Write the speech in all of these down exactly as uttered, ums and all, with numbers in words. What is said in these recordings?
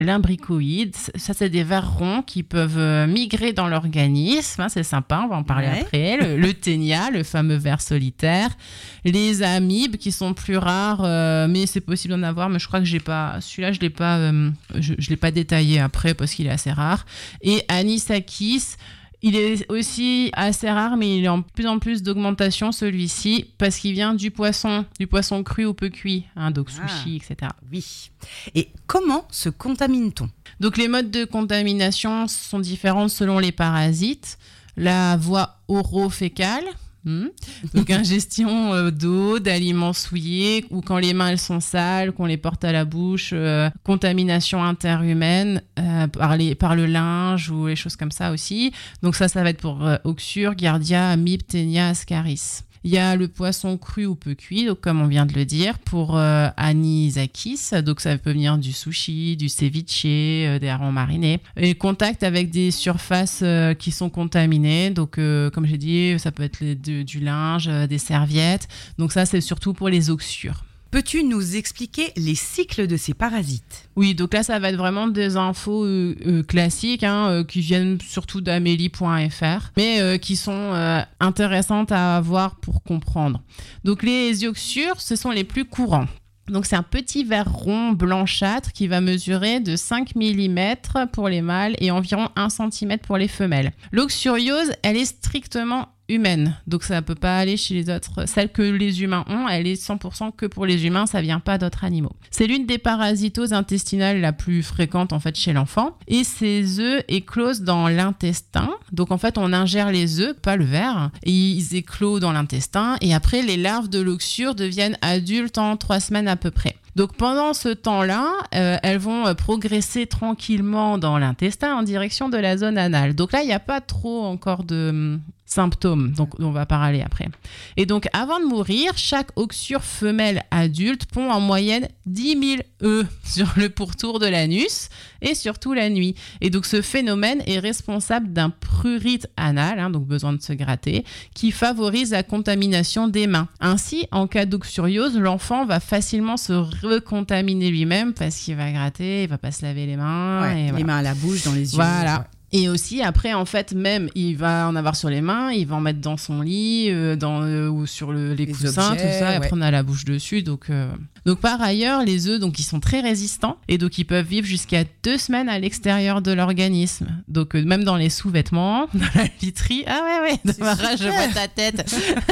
l'imbricoïdes. Ça, c'est des vers ronds qui peuvent migrer dans l'organisme. Hein, c'est sympa, on va en parler ouais. après. Le, le ténia, le fameux ver solitaire. Les amibes qui sont plus rares, euh, mais c'est possible d'en avoir. Mais je crois que j'ai pas, celui-là, je l'ai pas, euh, je, je l'ai pas détaillé après parce qu'il est assez rare. Et Anisakis. Il est aussi assez rare, mais il est en plus en plus d'augmentation, celui-ci, parce qu'il vient du poisson, du poisson cru ou peu cuit, hein, donc ah, sushi, et cetera. Oui. Et comment se contamine-t-on ? Donc, les modes de contamination sont différents selon les parasites. La voie oro-fécale, Hmm. donc ingestion euh, d'eau, d'aliments souillés ou quand les mains elles sont sales, qu'on les porte à la bouche, euh, contamination interhumaine euh, par, les, par le linge ou les choses comme ça aussi. Donc ça, ça va être pour euh, Oxure, Giardia, Amibe, Ténia, Ascaris. Il y a le poisson cru ou peu cuit, donc comme on vient de le dire, pour euh, Anisakis, donc ça peut venir du sushi, du ceviche, euh, des harengs marinés. Et contact avec des surfaces euh, qui sont contaminées, donc euh, comme j'ai dit, ça peut être les, de, du linge, euh, des serviettes. Donc ça, c'est surtout pour les oxyures. Peux-tu nous expliquer les cycles de ces parasites ? Oui, donc là, ça va être vraiment des infos euh, euh, classiques hein, euh, qui viennent surtout d'amélie point f r, mais euh, qui sont euh, intéressantes à avoir pour comprendre. Donc les oxyures, ce sont les plus courants. Donc c'est un petit ver rond blanchâtre qui va mesurer de cinq millimètres pour les mâles et environ un centimètre pour les femelles. L'oxyuriose, elle est strictement humaine, donc ça ne peut pas aller chez les autres. Celle que les humains ont, elle est cent pour cent que pour les humains, ça ne vient pas d'autres animaux. C'est l'une des parasitoses intestinales la plus fréquente en fait chez l'enfant et ces œufs éclosent dans l'intestin. Donc en fait, on ingère les œufs, pas le ver, et ils éclosent dans l'intestin et après les larves de l'oxyure deviennent adultes en trois semaines à peu près. Donc pendant ce temps-là, euh, elles vont progresser tranquillement dans l'intestin en direction de la zone anale. Donc là, il n'y a pas trop encore de hum, symptômes, donc on va parler après. Et donc avant de mourir, chaque oxyure femelle adulte pond en moyenne dix mille œufs sur le pourtour de l'anus et surtout la nuit. Et donc ce phénomène est responsable d'un prurite anal, hein, donc besoin de se gratter, qui favorise la contamination des mains. Ainsi, en cas d'oxyuriose, l'enfant va facilement se recontaminer lui-même parce qu'il va gratter, il va pas se laver les mains. Ouais, et les voilà. mains à la bouche, dans les yeux. Voilà. Ouais. Et aussi, après, en fait, même, il va en avoir sur les mains, il va en mettre dans son lit, euh, dans, euh, ou sur le, les, les coussins, objets, tout ça, et après, ouais. on a la bouche dessus. Donc, euh... donc, par ailleurs, les œufs, donc, ils sont très résistants et donc, ils peuvent vivre jusqu'à deux semaines à l'extérieur de l'organisme. Donc, euh, même dans les sous-vêtements, dans la literie. Ah ouais, ouais, dans ma rage, je vois ta tête.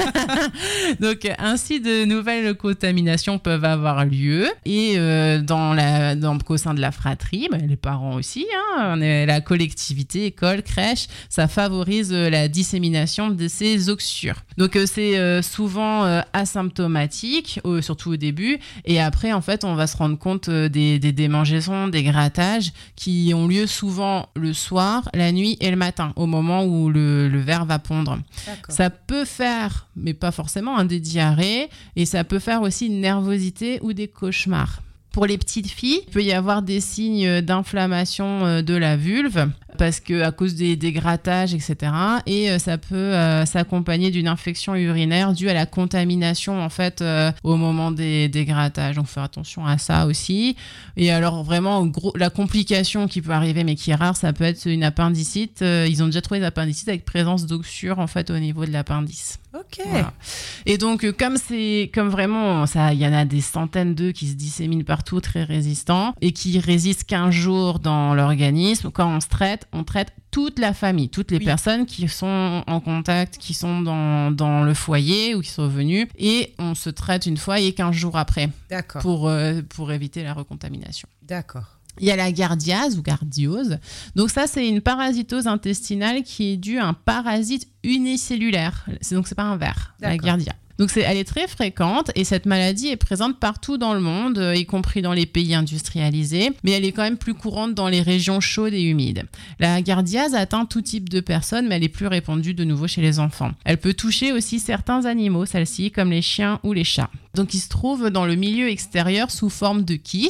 Donc, ainsi, de nouvelles contaminations peuvent avoir lieu. Et euh, dans la, dans, au sein de la fratrie, bah, les parents aussi, hein, on est la collectivité, école, crèche, ça favorise euh, la dissémination de ces oxyures. Donc euh, c'est euh, souvent euh, asymptomatique, euh, surtout au début, et après en fait on va se rendre compte euh, des, des démangeaisons, des grattages qui ont lieu souvent le soir, la nuit et le matin, au moment où le, le ver va pondre. D'accord. Ça peut faire, mais pas forcément, hein, des diarrhées, et ça peut faire aussi une nervosité ou des cauchemars. Pour les petites filles, il peut y avoir des signes d'inflammation de la vulve parce que à cause des, des grattages, et cetera. Et ça peut euh, s'accompagner d'une infection urinaire due à la contamination en fait euh, au moment des, des grattages. Donc, faire attention à ça aussi. Et alors vraiment, gros, la complication qui peut arriver, mais qui est rare, ça peut être une appendicite. Euh, ils ont déjà trouvé des appendicites avec présence d'oxyure en fait au niveau de l'appendice. Ok. Voilà. Et donc, comme c'est, comme vraiment, ça, il y en a des centaines d'œufs qui se disséminent partout, très résistants, et qui résistent quinze jours dans l'organisme. Quand on se traite, on traite toute la famille, toutes les oui. personnes qui sont en contact, qui sont dans, dans le foyer ou qui sont venues, et on se traite une fois et quinze jours après. D'accord. Pour, euh, pour éviter la recontamination. D'accord. Il y a la gardiase ou gardiose. Donc ça, c'est une parasitose intestinale qui est due à un parasite unicellulaire. C'est, donc, c'est pas un ver, D'accord. la gardia. Donc c'est, elle est très fréquente et cette maladie est présente partout dans le monde, euh, y compris dans les pays industrialisés, mais elle est quand même plus courante dans les régions chaudes et humides. La gardiase atteint tout type de personnes, mais elle est plus répandue de nouveau chez les enfants. Elle peut toucher aussi certains animaux, celle-ci, comme les chiens ou les chats. Donc il se trouve dans le milieu extérieur sous forme de kystes.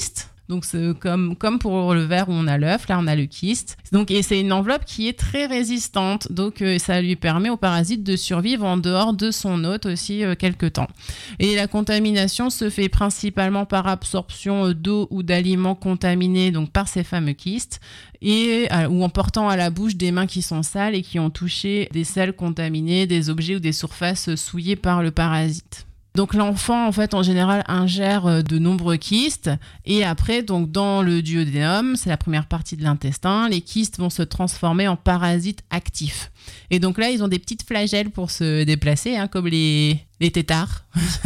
Donc c'est comme, comme pour le ver où on a l'œuf, là on a le kyste. Donc, et c'est une enveloppe qui est très résistante. Donc euh, ça lui permet au parasite de survivre en dehors de son hôte aussi euh, quelques temps. Et la contamination se fait principalement par absorption d'eau ou d'aliments contaminés donc par ces fameux kystes et ou en portant à la bouche des mains qui sont sales et qui ont touché des selles contaminées, des objets ou des surfaces souillées par le parasite. Donc l'enfant, en fait, en général, ingère de nombreux kystes et après, donc dans le duodénum, c'est la première partie de l'intestin, les kystes vont se transformer en parasites actifs. Et donc là, ils ont des petites flagelles pour se déplacer, hein, comme les, les têtards.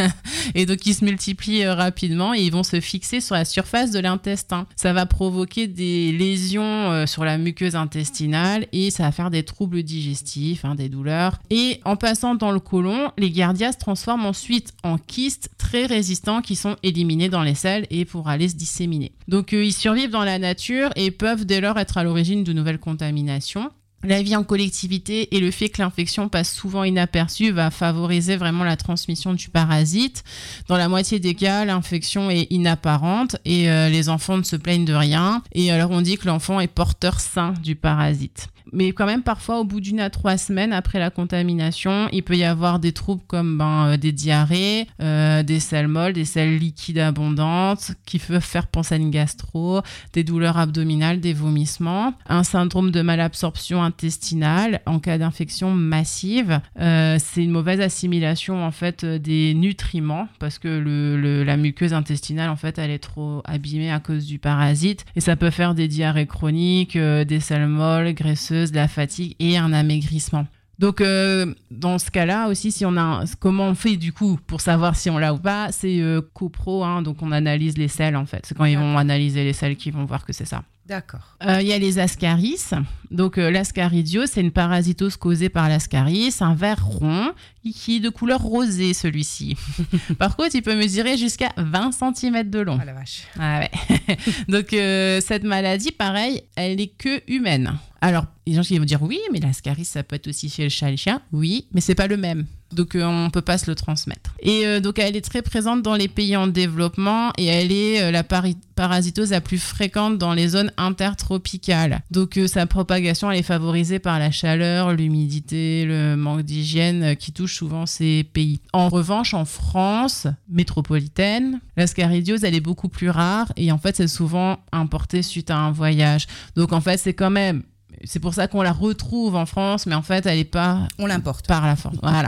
Et donc, ils se multiplient euh, rapidement et ils vont se fixer sur la surface de l'intestin. Ça va provoquer des lésions euh, sur la muqueuse intestinale et ça va faire des troubles digestifs, hein, des douleurs. Et en passant dans le côlon, les Giardia se transforment ensuite en kystes très résistants qui sont éliminés dans les selles et pour aller se disséminer. Donc, euh, ils survivent dans la nature et peuvent dès lors être à l'origine de nouvelles contaminations. La vie en collectivité et le fait que l'infection passe souvent inaperçue va favoriser vraiment la transmission du parasite. Dans la moitié des cas, l'infection est inapparente et euh, les enfants ne se plaignent de rien. Et alors on dit que l'enfant est porteur sain du parasite. Mais quand même, parfois, au bout d'une à trois semaines après la contamination, il peut y avoir des troubles comme ben, euh, des diarrhées, euh, des selles molles, des selles liquides abondantes qui peuvent faire penser à une gastro, des douleurs abdominales, des vomissements, un syndrome de malabsorption intestinale en cas d'infection massive. Euh, c'est une mauvaise assimilation en fait des nutriments parce que le, le, la muqueuse intestinale, en fait, elle est trop abîmée à cause du parasite et ça peut faire des diarrhées chroniques, euh, des selles molles, graisseuses, de la fatigue et un amaigrissement. Donc euh, dans ce cas-là aussi, si on a un, comment on fait du coup pour savoir si on l'a ou pas, c'est euh, copro, hein, donc on analyse les selles en fait. C'est quand ils vont analyser les selles qu'ils vont voir que c'est ça. D'accord. Il euh, y a les ascaris. Donc euh, l'ascaridiose, c'est une parasitose causée par l'ascaris, un ver rond qui est de couleur rosée celui-ci. Par contre, il peut mesurer jusqu'à vingt centimètres de long. Ah la vache. Ah ouais. Donc euh, cette maladie, pareil, elle n'est que humaine. Alors, les gens qui vont dire oui, mais l'ascaris, ça peut être aussi chez le chat et le chien. Oui, mais c'est pas le même. Donc, euh, on ne peut pas se le transmettre. Et euh, donc, elle est très présente dans les pays en développement et elle est euh, la pari- parasitose la plus fréquente dans les zones intertropicales. Donc, euh, sa propagation, elle est favorisée par la chaleur, l'humidité, le manque d'hygiène euh, qui touche souvent ces pays. En revanche, en France métropolitaine, l'ascaridiose, elle est beaucoup plus rare et en fait, c'est souvent importé suite à un voyage. Donc, en fait, c'est quand même... C'est pour ça qu'on la retrouve en France, mais en fait, elle n'est pas... On l'importe. Par la force, voilà.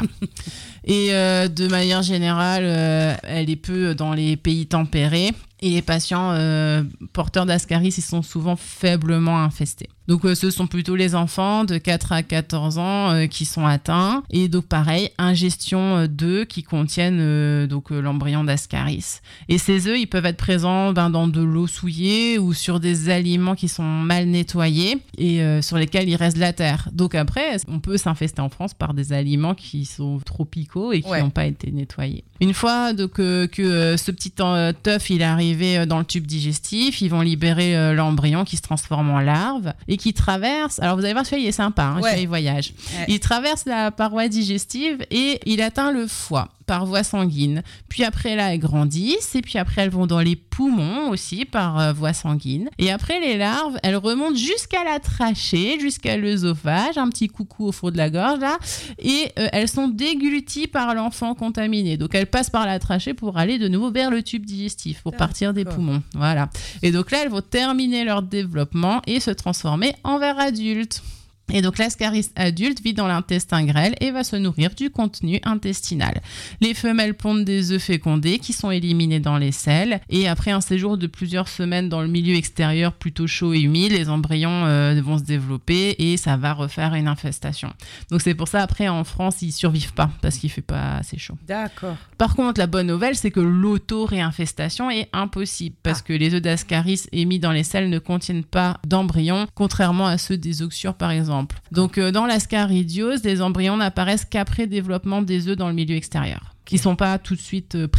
Et euh, de manière générale, euh, elle est peu dans les pays tempérés. Et les patients euh, porteurs d'ascaris, ils sont souvent faiblement infestés. Donc, euh, ce sont plutôt les enfants de quatre à quatorze ans euh, qui sont atteints. Et donc, pareil, ingestion euh, d'œufs qui contiennent euh, donc, euh, l'embryon d'ascaris. Et ces œufs, ils peuvent être présents ben, dans de l'eau souillée ou sur des aliments qui sont mal nettoyés et euh, sur lesquels il reste de la terre. Donc, après, on peut s'infester en France par des aliments qui sont tropicaux et qui n'ont ouais. pas été nettoyés. Une fois donc, euh, que euh, ce petit euh, œuf, il arrive dans le tube digestif, ils vont libérer euh, l'embryon qui se transforme en larve et qui traverse, alors vous allez voir, celui-là il est sympa, hein, ouais. il voyage. Ouais. Il traverse la paroi digestive et il atteint le foie par voie sanguine. Puis après là, elles grandissent et puis après elles vont dans les poumons aussi par euh, voie sanguine. Et après les larves, elles remontent jusqu'à la trachée, jusqu'à l'œsophage, un petit coucou au fond de la gorge là, et euh, elles sont dégluties par l'enfant contaminé. Donc elles passent par la trachée pour aller de nouveau vers le tube digestif, pour D'accord. partir des poumons. Voilà. Et donc là, elles vont terminer leur développement et se transformer en vers adulte. Et donc l'ascaris adulte vit dans l'intestin grêle et va se nourrir du contenu intestinal. Les femelles pondent des œufs fécondés qui sont éliminés dans les selles et après un séjour de plusieurs semaines dans le milieu extérieur plutôt chaud et humide, les embryons euh, vont se développer et ça va refaire une infestation. Donc c'est pour ça après en France ils survivent pas parce qu'il fait pas assez chaud. D'accord. Par contre la bonne nouvelle c'est que l'auto-réinfestation est impossible parce ah. que les œufs d'ascaris émis dans les selles ne contiennent pas d'embryons contrairement à ceux des oxyures par exemple. Donc, euh, dans l'ascaridiose, les embryons n'apparaissent qu'après développement des œufs dans le milieu extérieur, qui ne sont pas tout de suite euh, prêts.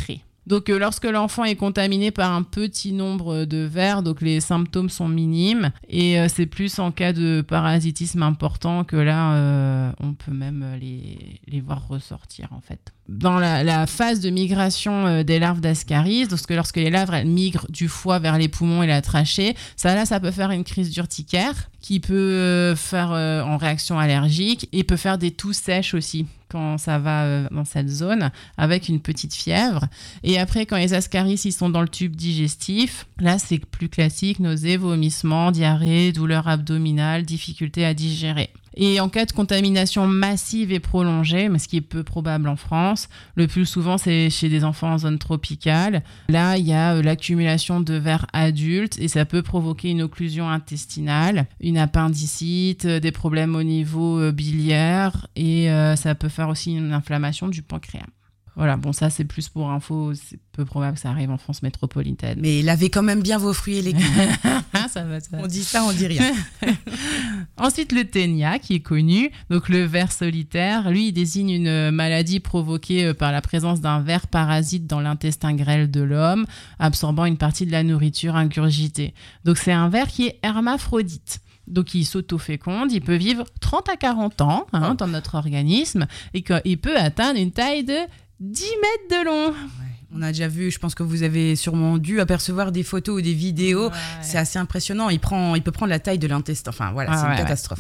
Donc, euh, lorsque l'enfant est contaminé par un petit nombre de vers, donc les symptômes sont minimes et euh, c'est plus en cas de parasitisme important que là, euh, on peut même les, les voir ressortir en fait. Dans la, la phase de migration euh, des larves d'ascaris, donc lorsque les larves elles migrent du foie vers les poumons et la trachée, ça là, ça peut faire une crise d'urticaire qui peut euh, faire euh, en réaction allergique et peut faire des toux sèches aussi quand ça va euh, dans cette zone avec une petite fièvre. Et après, quand les ascaris ils sont dans le tube digestif, là c'est plus classique, nausées, vomissements, diarrhée, douleur abdominale, difficulté à digérer. Et en cas de contamination massive et prolongée, mais ce qui est peu probable en France, le plus souvent c'est chez des enfants en zone tropicale. Là, il y a euh, l'accumulation de vers adultes et ça peut provoquer une occlusion intestinale, une appendicite, euh, des problèmes au niveau euh, biliaire et euh, ça peut faire aussi une inflammation du pancréas. Voilà, bon ça c'est plus pour info, c'est peu probable que ça arrive en France métropolitaine. Mais lavez quand même bien vos fruits et légumes. ça va, ça va. On dit ça, on dit rien. Ensuite le ténia qui est connu, donc le ver solitaire, lui il désigne une maladie provoquée par la présence d'un ver parasite dans l'intestin grêle de l'homme, absorbant une partie de la nourriture ingurgitée. Donc c'est un ver qui est hermaphrodite. Donc, il s'auto-féconde, il peut vivre trente à quarante ans hein, dans notre organisme et qu'il peut atteindre une taille de dix mètres de long. Ouais. On a déjà vu, je pense que vous avez sûrement dû apercevoir des photos ou des vidéos. Ouais. C'est assez impressionnant. Il, prend, il peut prendre la taille de l'intestin. Enfin, voilà, ah, c'est ouais, une catastrophe.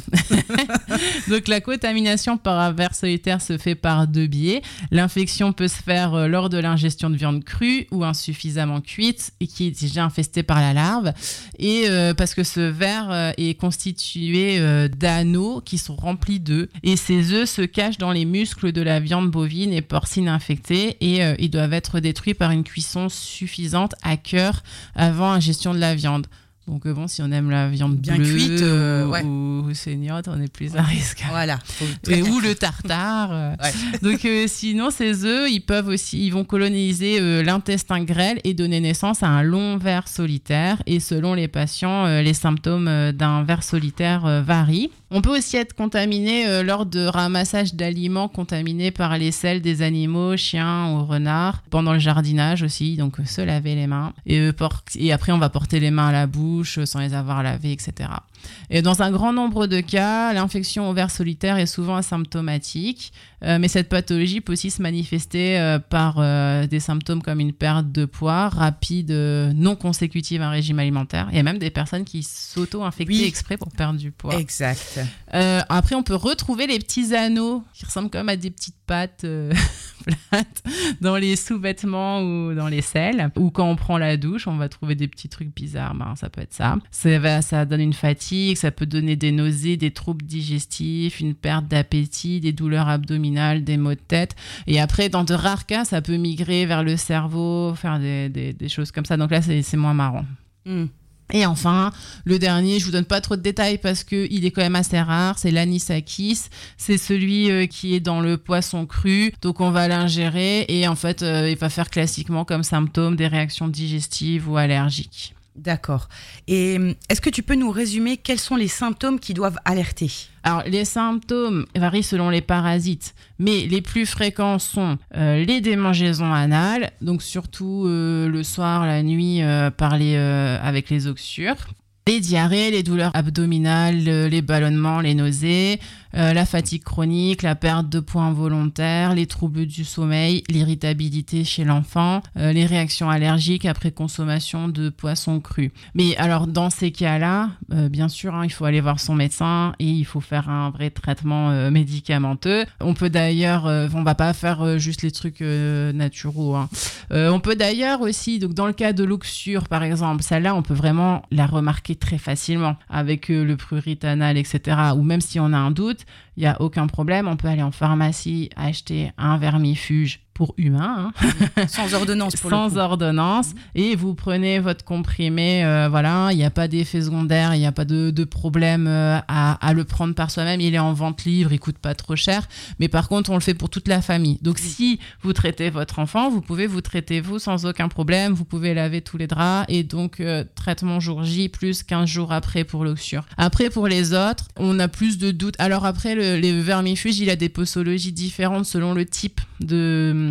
Ouais. Donc, la contamination par un ver solitaire se fait par deux biais. L'infection peut se faire lors de l'ingestion de viande crue ou insuffisamment cuite et qui est déjà infestée par la larve. Et euh, parce que ce ver est constitué euh, d'anneaux qui sont remplis d'œufs. Et ces œufs se cachent dans les muscles de la viande bovine et porcine infectée et euh, ils doivent être détruits par une cuisson suffisante à cœur avant ingestion de la viande. Donc bon, si on aime la viande bien bleue cuite, euh, ou, ouais. ou saignante, on est plus à risque. Voilà. Et, ou le tartare. Ouais. Donc euh, sinon, ces œufs, ils peuvent aussi, ils vont coloniser euh, l'intestin grêle et donner naissance à un long ver solitaire. Et selon les patients, euh, les symptômes euh, d'un ver solitaire euh, varient. On peut aussi être contaminé euh, lors de ramassage d'aliments contaminés par les selles des animaux, chiens ou renards, pendant le jardinage aussi, donc euh, se laver les mains. Et, euh, por- et après, on va porter les mains à la bouche sans les avoir lavées, et cetera. Et dans un grand nombre de cas, l'infection au ver solitaire est souvent asymptomatique, euh, mais cette pathologie peut aussi se manifester euh, par euh, des symptômes comme une perte de poids rapide, euh, non consécutive à un régime alimentaire. Il y a même des personnes qui s'auto-infectent oui. exprès pour perdre du poids. Exact. Euh, après, on peut retrouver les petits anneaux qui ressemblent comme à des petites pattes euh, plates dans les sous-vêtements ou dans les selles. Ou quand on prend la douche, on va trouver des petits trucs bizarres. Ben, ça peut être ça. Ça, ça donne une fatigue, ça peut donner des nausées, des troubles digestifs, une perte d'appétit, des douleurs abdominales, des maux de tête. Et après, dans de rares cas, ça peut migrer vers le cerveau, faire des, des, des choses comme ça. Donc là, c'est, c'est moins marrant. Mm. Et enfin, le dernier, je vous donne pas trop de détails parce que il est quand même assez rare, c'est l'anisakis. C'est celui euh, qui est dans le poisson cru, donc on va l'ingérer et en fait, euh, il va faire classiquement comme symptôme des réactions digestives ou allergiques. D'accord. Et est-ce que tu peux nous résumer quels sont les symptômes qui doivent alerter ? Alors, les symptômes varient selon les parasites, mais les plus fréquents sont euh, les démangeaisons anales, donc surtout euh, le soir, la nuit, euh, par les, euh, avec les oxyures. Les diarrhées, les douleurs abdominales, les ballonnements, les nausées, euh, la fatigue chronique, la perte de poids involontaire, les troubles du sommeil, l'irritabilité chez l'enfant, euh, les réactions allergiques après consommation de poissons crus. Mais alors dans ces cas-là, euh, bien sûr, hein, il faut aller voir son médecin et il faut faire un vrai traitement euh, médicamenteux. On peut d'ailleurs, euh, on va pas faire euh, juste les trucs euh, naturaux. Hein. Euh, on peut d'ailleurs aussi, donc dans le cas de l'oxyure par exemple, celle-là, on peut vraiment la remarquer très facilement avec euh, le prurit anal, et cetera. Ou même si on a un doute, il n'y a aucun problème, on peut aller en pharmacie acheter un vermifuge pour humains. Hein. Sans ordonnance pour Sans le coup. ordonnance. Mmh. Et vous prenez votre comprimé, euh, voilà, il n'y a pas d'effet secondaire, il n'y a pas de, de problème euh, à, à le prendre par soi-même. Il est en vente libre, il ne coûte pas trop cher. Mais par contre, on le fait pour toute la famille. Donc, mmh. si vous traitez votre enfant, vous pouvez vous traiter vous sans aucun problème. Vous pouvez laver tous les draps. Et donc, euh, traitement jour J plus quinze jours après pour l'oxyure. Après, pour les autres, on a plus de doutes. Alors après, le, les vermifuges, il a des posologies différentes selon le type de... Oui.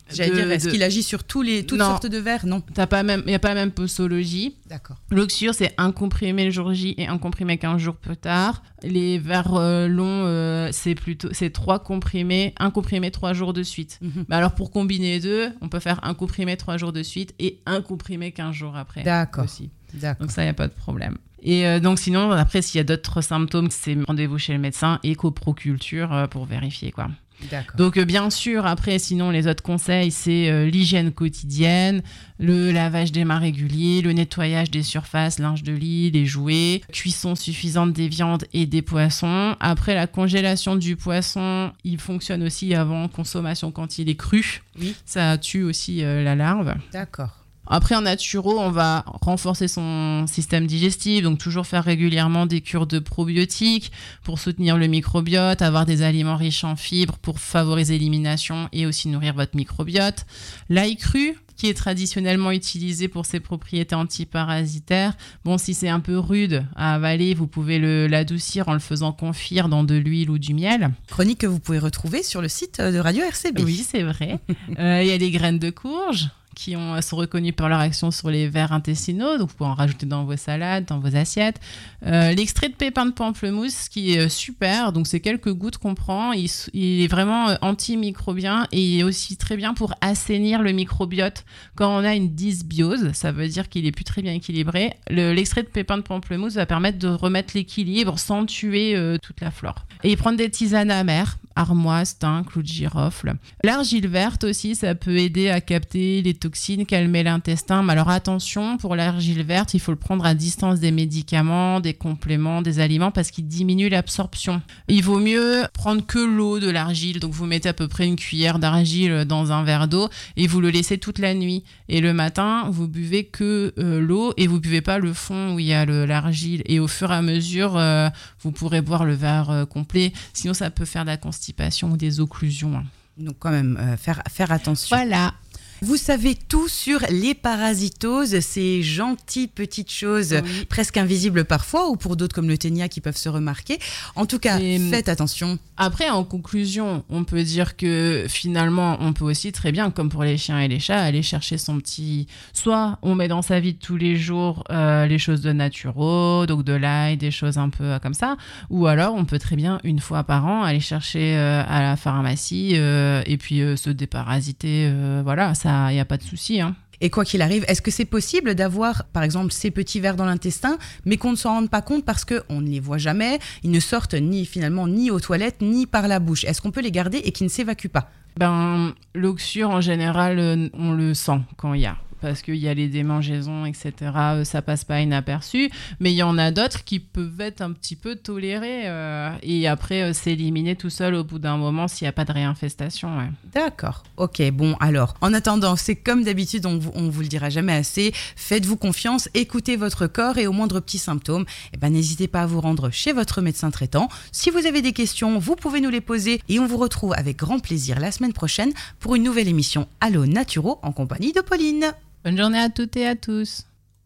J'allais de, dire, est-ce de... qu'il agit sur tous les, toutes non. sortes de verres? Non. T'as pas même, il n'y a pas la même posologie. D'accord. L'Oxure, c'est un comprimé le jour J et un comprimé quinze jours plus tard. Les verres euh, longs, euh, c'est plutôt c'est trois comprimés, un comprimé trois jours de suite. Mm-hmm. Bah alors pour combiner les deux, on peut faire un comprimé trois jours de suite et un comprimé quinze jours après. D'accord. Aussi. D'accord. Donc ça, il n'y a pas de problème. Et euh, donc sinon, après, s'il y a d'autres symptômes, c'est rendez-vous chez le médecin et coproculture euh, pour vérifier, quoi. D'accord. Donc euh, bien sûr, après, sinon, les autres conseils, c'est euh, l'hygiène quotidienne, le lavage des mains régulier, le nettoyage des surfaces, linge de lit, les jouets, cuisson suffisante des viandes et des poissons. Après, la congélation du poisson, il fonctionne aussi avant consommation quand il est cru. Oui. Ça tue aussi euh, la larve. D'accord. Après, en naturo, on va renforcer son système digestif, donc toujours faire régulièrement des cures de probiotiques pour soutenir le microbiote, avoir des aliments riches en fibres pour favoriser l'élimination et aussi nourrir votre microbiote. L'ail cru, qui est traditionnellement utilisé pour ses propriétés antiparasitaires. Bon, si c'est un peu rude à avaler, vous pouvez le, l'adoucir en le faisant confire dans de l'huile ou du miel. Chronique que vous pouvez retrouver sur le site de Radio R C B. Oui, c'est vrai. euh, y a les graines de courge qui ont, sont reconnus par leur action sur les vers intestinaux, donc vous pouvez en rajouter dans vos salades, dans vos assiettes. Euh, l'extrait de pépins de pamplemousse qui est super, donc c'est quelques gouttes qu'on prend, il, il est vraiment antimicrobien et il est aussi très bien pour assainir le microbiote. Quand on a une dysbiose, ça veut dire qu'il est plus très bien équilibré, le, l'extrait de pépins de pamplemousse va permettre de remettre l'équilibre sans tuer euh, toute la flore. Et prendre des tisanes amères, armoise, thym, clou de girofle. L'argile verte aussi, ça peut aider à capter les toxines, calmer l'intestin. Mais alors attention, pour l'argile verte, il faut le prendre à distance des médicaments, des compléments, des aliments parce qu'il diminue l'absorption. Il vaut mieux prendre que l'eau de l'argile. Donc vous mettez à peu près une cuillère d'argile dans un verre d'eau et vous le laissez toute la nuit. Et le matin, vous buvez que euh, l'eau et vous buvez pas le fond où il y a le, l'argile. Et au fur et à mesure, euh, vous pourrez boire le verre euh, complet. Sinon, ça peut faire de la constipation ou des occlusions. Donc quand même, euh, faire, faire attention. Voilà. Vous savez tout sur les parasitoses, ces gentilles petites choses oui. presque invisibles parfois, ou pour d'autres comme le ténia qui peuvent se remarquer. En tout cas, et faites attention. Après, en conclusion, on peut dire que finalement, on peut aussi très bien, comme pour les chiens et les chats, aller chercher son petit... Soit on met dans sa vie de tous les jours euh, les choses de naturo, donc de l'ail, des choses un peu euh, comme ça, ou alors on peut très bien, une fois par an, aller chercher euh, à la pharmacie euh, et puis euh, se déparasiter, euh, voilà, ça il n'y a pas de souci. Hein. Et quoi qu'il arrive, est-ce que c'est possible d'avoir, par exemple, ces petits vers dans l'intestin, mais qu'on ne s'en rende pas compte parce qu'on ne les voit jamais, ils ne sortent ni finalement ni aux toilettes, ni par la bouche. Est-ce qu'on peut les garder et qu'ils ne s'évacuent pas? Ben, l'oxure, en général, on le sent quand il y a. Parce qu'il y a les démangeaisons, et cetera. Ça passe pas inaperçu. Mais il y en a d'autres qui peuvent être un petit peu tolérés. Euh, et après, euh, c'est éliminé tout seul au bout d'un moment s'il n'y a pas de réinfestation. Ouais. D'accord. Ok, bon, alors, en attendant, c'est comme d'habitude, on, on vous le dira jamais assez. Faites-vous confiance, écoutez votre corps et au moindre petit symptôme, eh ben, n'hésitez pas à vous rendre chez votre médecin traitant. Si vous avez des questions, vous pouvez nous les poser et on vous retrouve avec grand plaisir la semaine prochaine pour une nouvelle émission Allo Naturo en compagnie de Pauline. Bonne journée à toutes et à tous.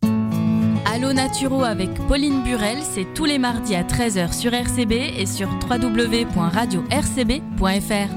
Allo Naturo avec Pauline Burel, c'est tous les mardis à treize heures sur R C B et sur w w w point radio r c b point f r.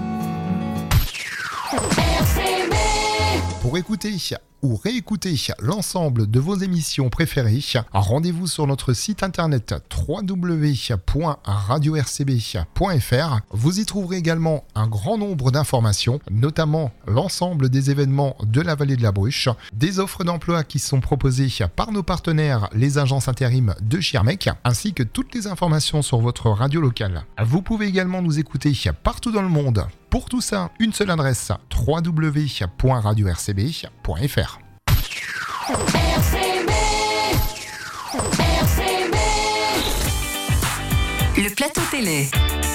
R C B. Pour écouter ou réécouter l'ensemble de vos émissions préférées, rendez-vous sur notre site internet w w w point radio r c b point f r. Vous y trouverez également un grand nombre d'informations, notamment l'ensemble des événements de la vallée de la Bruche, des offres d'emploi qui sont proposées par nos partenaires, les agences intérim de Schirmeck, ainsi que toutes les informations sur votre radio locale. Vous pouvez également nous écouter partout dans le monde. Pour tout ça, une seule adresse, w w w point radio r c b point f r. R C B, R C B. Le plateau télé.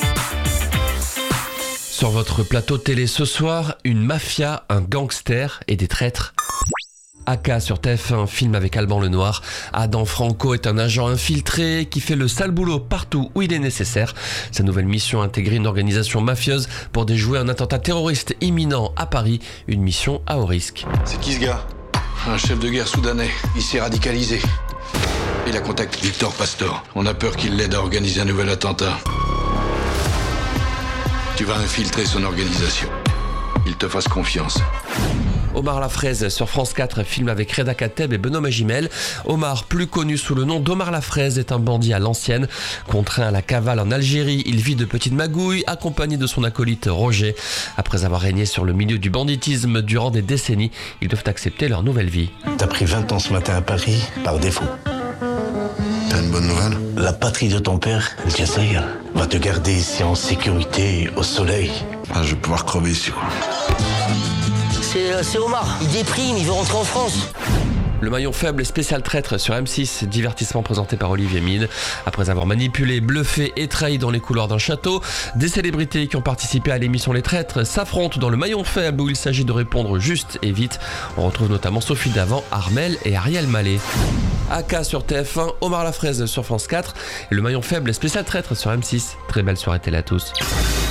Sur votre plateau télé ce soir, une mafia, un gangster et des traîtres. Aka sur T F un, film avec Alban Lenoir. Adam Franco est un agent infiltré qui fait le sale boulot partout où il est nécessaire. Sa nouvelle mission a intégré une organisation mafieuse pour déjouer un attentat terroriste imminent à Paris, une mission à haut risque. C'est qui ce gars ? Un chef de guerre soudanais. Il s'est radicalisé. Il a contacté Victor Pastor. On a peur qu'il l'aide à organiser un nouvel attentat. Tu vas infiltrer son organisation. il te fasse confiance. Omar Lafraise sur France quatre, film avec Reda Kateb et Benoît Magimel. Omar, plus connu sous le nom d'Omar Lafraise, est un bandit à l'ancienne. Contraint à la cavale en Algérie, il vit de petites magouilles, accompagné de son acolyte Roger. Après avoir régné sur le milieu du banditisme durant des décennies, ils doivent accepter leur nouvelle vie. T'as pris vingt ans ce matin à Paris, par défaut. T'as une bonne nouvelle? La patrie de ton père, le Jazair, va te garder ici en sécurité, au soleil. Ah, je vais pouvoir crever ici, quoi. C'est, c'est Omar, il déprime, il veut rentrer en France. Le maillon faible spécial traître sur M six, divertissement présenté par Olivier Mine. Après avoir manipulé, bluffé et trahi dans les couloirs d'un château, des célébrités qui ont participé à l'émission Les Traîtres s'affrontent dans le maillon faible où il s'agit de répondre juste et vite. On retrouve notamment Sophie Davant, Armel et Ariel Mallet. A K sur T F un, Omar Lafraise sur France quatre et le maillon faible spécial traître sur M six. Très belle soirée télé à tous.